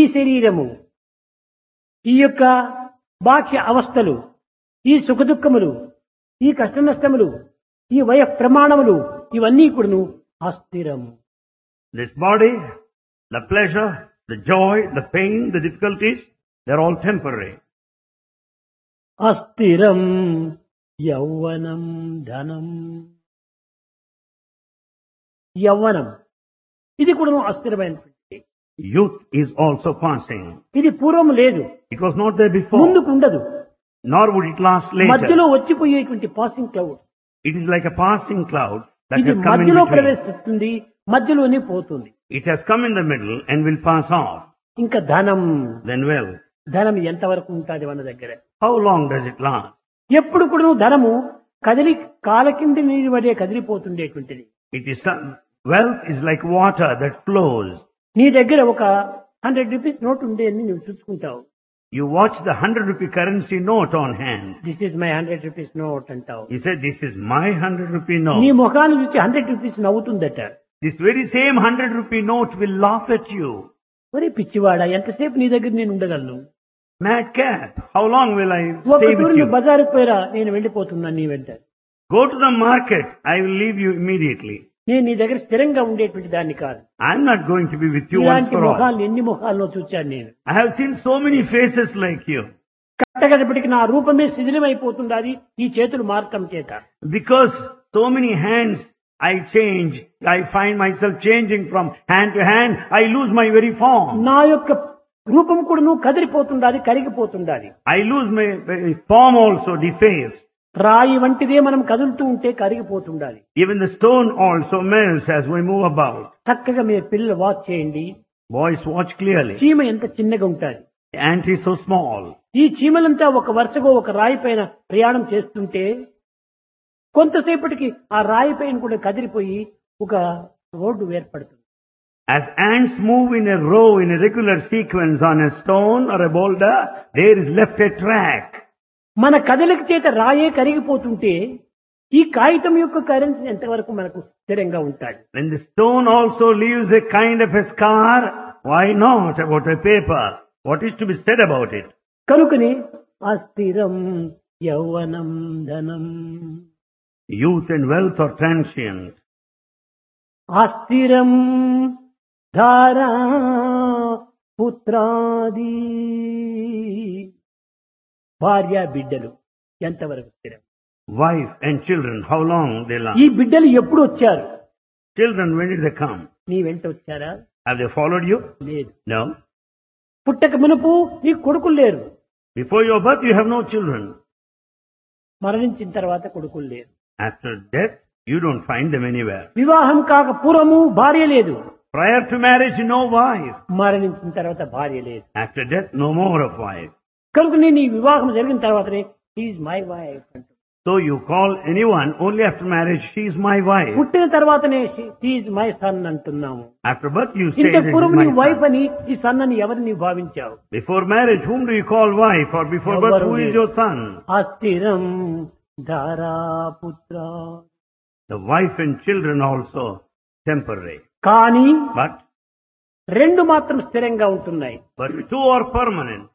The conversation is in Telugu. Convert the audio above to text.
శరీరము, ఈ యొక్క బాహ్య అవస్థలు, ఈ సుఖదుఖములు, ఈ కష్ట నష్టములు, ఈ వయ ప్రమాణములు ఇవన్నీ కూడాను అస్థిరము. This body, the pleasure, the joy, the pain, the difficulties, they're all temporary. అస్థిరం యౌవనం ధనం. యౌవనం ఇది కూడాను అస్థిరమైనటువంటి. Youth is also passing. ఇది పూర్వం లేదు, It was not there before, ముందుకు ఉండదు, nor would it last మధ్యలో later. వచ్చిపోయేటువంటి passing cloud. It is like a passing cloud that ఇది has come in మధ్యలో between. ప్రవేశిస్తుంది, మధ్యలోనే పోతుంది. It has come in the middle and will pass off. ఇంకా ధనం, Then wealth. ధనం ఎంతవరకు ఉంటుంది మన దగ్గర? How long does it last? ఎప్పుడు కూడా ధనము కదిలి కాల కింద నీరు వడే కదిలిపోతుండేటువంటిది. It is wealth is like water that flows. నీ దగ్గర ఒక 100 రూపీస్ నోట్ ఉండే అని నువ్వు చూసుకుంటావు. You watch the 100 rupee currency note on hand. This is my 100 rupees note అంటావు. You say, this is my 100 rupee నీ note. ముఖాన్ని చూసి 100 rupees నవ్వుతుందట. This very same 100 rupee note will laugh at you. ఒరే పిచ్చివాడా, ఎంతసేపు నీ దగ్గర నేను ఉండగలను? Madcap, how long will I ఒక stay టూరు with you? బజారుకు పోయిరా, నేను వెళ్ళిపోతున్నాను నీ వెంట. Go to the market, I will leave you immediately. నేను నీ దగ్గర స్థిరంగా ఉండేటువంటి దాన్ని కాదు. I'm not going to be with you once ఇలాంటి for all. ముఖాలు ఎన్ని ముఖాల్లో చూచాను నేను. I have seen so many faces like you. కట్టగడపటికి నా రూపమే శిథిలమైపోతుండాలి ఈ చేతులు మార్చడం చేత. Because so many hands I change, I find myself changing from hand to hand, I lose my very form. నా యొక్క రూపం కూడా నువ్వు కదిలిపోతుండాలి, కరిగిపోతుండాలి. I lose my very form also, defaced. రాయి వంటిదే మనం కదులుతూ ఉంటే కరిగిపోతుండాలి. Even the stone also melts as we move about. చక్కగా మీ పిల్లలు వాచ్ చేయండి. Boys, watch clearly. చీమ ఎంత చిన్నగా ఉంటుంది. The ant is so small. ఈ చీమలంతా ఒక వరుసగా ఒక రాయి పైన ప్రయాణం చేస్తుంటే కొంతసేపటికి ఆ రాయి పైన కూడా కదిలిపోయి ఒక రోడ్డు ఏర్పడుతుంది. As ants move in a row in a regular sequence on a stone or a boulder, there is left a track. మన కదలిక చేత రాయే కరిగిపోతుంటే ఈ కాగితం యొక్క కరెన్సీ ఎంతవరకు మనకు స్థిరంగా ఉంటాడు. When the stone also leaves a kind of a scar, why not about a paper? What is to be said about it? కనుకనే అస్థిరం యౌవనం ధనం. Youth and wealth are transient. అస్థిరం ధారా పుత్రాది. భార్య బిడ్డలు ఎంతవరకు స్థిరం? Wife and children, how long they last? ఈ బిడ్డలు ఎప్పుడు వచ్చారు? Children, when did they come? నీ వెంట వచ్చారా? Have they followed you? లేదు. No. పుట్టక మునుపు నీకు కొడుకులు లేరు. Before your birth, you have no children. మరణించిన తర్వాత కొడుకులు లేరు. After death, you don't find them anywhere. వివాహం కాక పూర్వము భార్య లేదు. Prior to marriage, no wife. మరణించిన తర్వాత భార్య లేదు. After death, no more of wife. కనుక నేను ఈ వివాహం జరిగిన తర్వాతనే ఈజ్ మై వైఫ్ అంటూ. So you call anyone only after marriage, she is my wife. పుట్టిన తర్వాతనే ఈజ్ మై సన్ అంటున్నాము. After birth, you say ఇంత this is పూర్వం నీ my వైఫ్ son. అని ఈ సన్ అని ఎవరిని భావించావు? Before marriage, whom do you call wife? Or before birth, who is your son? అస్థిరం ధారాపుత్ర. The wife and children also temporary. కానీ But రెండు మాత్రం స్థిరంగా ఉంటున్నాయి. two are permanent.